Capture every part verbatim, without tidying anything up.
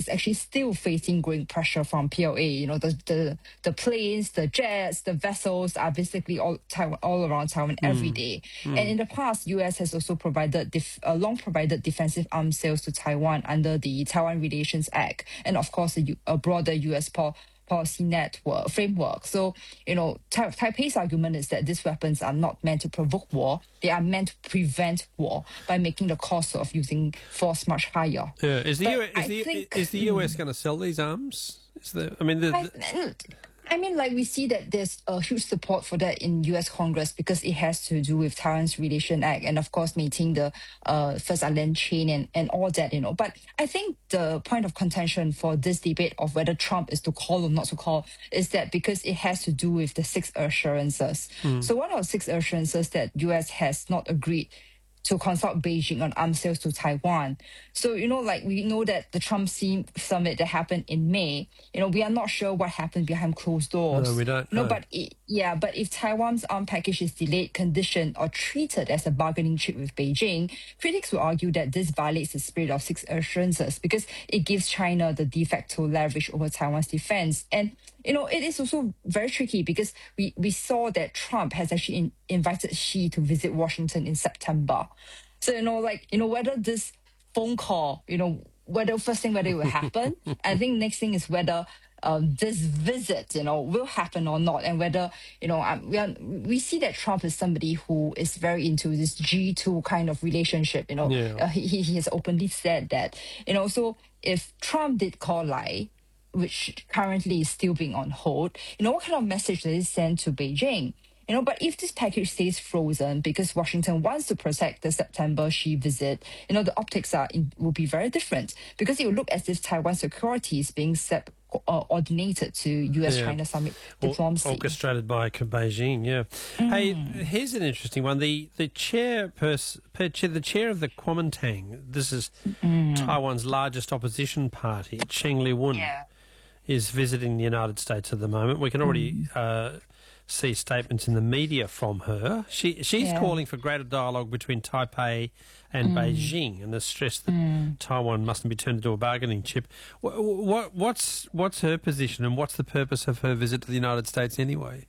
is actually still facing growing pressure from P L A. You know, the the, the planes, the jets, the vessels are basically all Taiwan, all around Taiwan mm. every day. Mm. And in the past, U S has also provided def, uh, long provided defensive arms sales to Taiwan under the Taiwan Relations Act, and of course, a, a broader U S pol- policy network framework. So, you know, Ta- Taipei's argument is that these weapons are not meant to provoke war; they are meant to prevent war by making the cost of using force much higher. Yeah, is the U S, is, the, think, is the U S going to sell these arms? Is the I mean, the, the... I, I mean, like, we see that there's a huge support for that in U S Congress because it has to do with Taiwan's Relation Act and, of course, maintaining the uh, First Island chain and, and all that, you know. But I think the point of contention for this debate of whether Trump is to call or not to call is that because it has to do with the six assurances. Mm. So one of the six assurances that U S has not agreed to consult Beijing on arms sales to Taiwan. So, you know, like, we know that the Trump summit that happened in May, you know, we are not sure what happened behind closed doors. No, we don't No, know. but it, yeah, but if Taiwan's arms package is delayed, conditioned, or treated as a bargaining chip with Beijing, critics will argue that this violates the spirit of six assurances because it gives China the de facto leverage over Taiwan's defense. And, you know, it is also very tricky because we, we saw that Trump has actually in, invited Xi to visit Washington in September. So, you know, like, you know, whether this phone call, you know, whether first thing, whether it will happen. I think next thing is whether um, this visit, you know, will happen or not. And whether, you know, um, we, are, we see that Trump is somebody who is very into this G two kind of relationship, you know. Yeah. Uh, he, he has openly said that, you know, so if Trump did call Lai, which currently is still being on hold, you know, what kind of message does it send to Beijing? You know, but if this package stays frozen because Washington wants to protect the September Xi visit, you know, the optics are in, will be very different because it will look as if Taiwan security is being set, uh, ordinated to U S China yeah. summit diplomacy. Orchestrated by Beijing, yeah. Mm. Hey, here's an interesting one. The the chair pers- the chair of the Kuomintang, this is mm. Taiwan's largest opposition party, Cheng Li-wen, yeah. is visiting the United States at the moment. We can already mm. uh, see statements in the media from her. She She's yeah. calling for greater dialogue between Taipei and mm. Beijing and has stressed that mm. Taiwan mustn't be turned into a bargaining chip. What, what, what's, what's her position and what's the purpose of her visit to the United States anyway?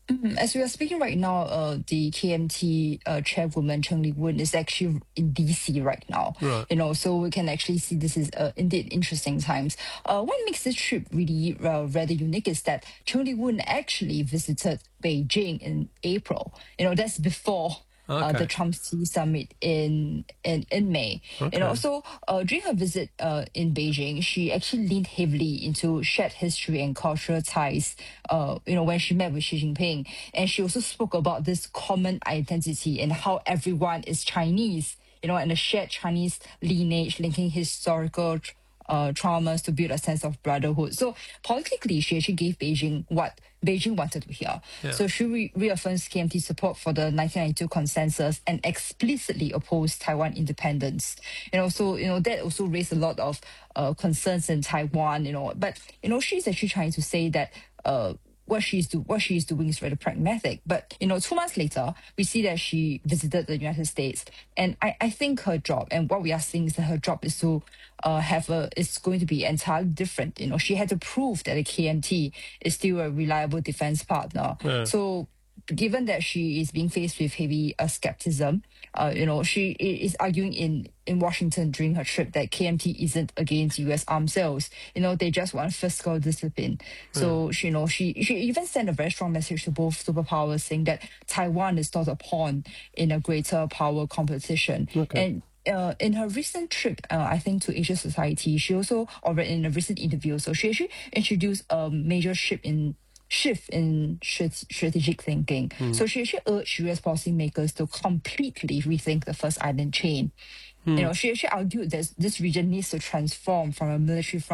As we are speaking right now, uh, the K M T uh, chairwoman Cheng Li-wen is actually in D C right now. Right. You know, so we can actually see this is uh, indeed interesting times. Uh, what makes this trip really uh, rather unique is that Cheng Li-wen actually visited Beijing in April. You know, that's before Okay. Uh, the Trump-Xi summit in in, in May. Okay. You know, so uh, during her visit uh, in Beijing, she actually leaned heavily into shared history and cultural ties. Uh, you know, when she met with Xi Jinping, and she also spoke about this common identity and how everyone is Chinese. You know, and a shared Chinese lineage linking historical Uh, traumas to build a sense of brotherhood. So politically, she actually gave Beijing what Beijing wanted to hear. Yeah. So she re- reaffirms K M T's support for the nineteen ninety-two consensus and explicitly opposed Taiwan independence. You know, so you know that also raised a lot of uh, concerns in Taiwan. You know, but you know she's actually trying to say that. Uh, What she's do what she's doing is very pragmatic. But you know, two months later, we see that she visited the United States, and I, I think her job and what we are seeing is that her job is to uh, have a is going to be entirely different. You know, she had to prove that the K M T is still a reliable defense partner. Yeah. So, given that she is being faced with heavy uh, skepticism, uh, you know, she is arguing in, in Washington during her trip that K M T isn't against U S arms sales. You know, they just want fiscal discipline. So, yeah. she, you know, she, she even sent a very strong message to both superpowers saying that Taiwan is not a pawn in a greater power competition. Okay. And Uh, in her recent trip, uh, I think, to Asia Society, she also, or in a recent interview, so she actually introduced a major shift in shift in strategic thinking. Mm. So she actually urged U S policymakers to completely rethink the First Island chain. Mm. You know, she actually argued that this region needs to transform from a military front